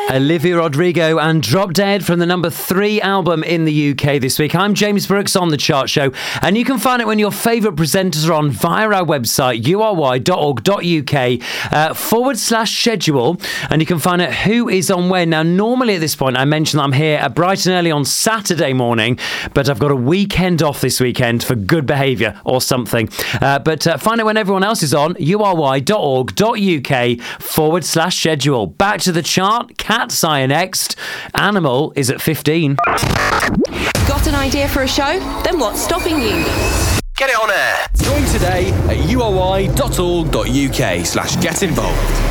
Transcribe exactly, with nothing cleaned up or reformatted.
Olivia Rodrigo and Drop Dead from the number three album in the U K this week. I'm James Brooks on The Chart Show, and you can find it when your favourite presenters are on via our website, u r y dot org dot u k uh, forward slash schedule, and you can find out who is on when. Now, normally at this point, I mentioned that I'm here at bright and early on Saturday morning, but I've got a weekend off this weekend for good behaviour or something. Uh, but uh, find out when everyone else is on, u r y dot org dot u k forward slash schedule. Back to the chart. Cat's Eye next. Animal is at fifteen. Got an idea for a show? Then what's stopping you? Get it on air. Join today at u r y dot org dot u k slash get involved.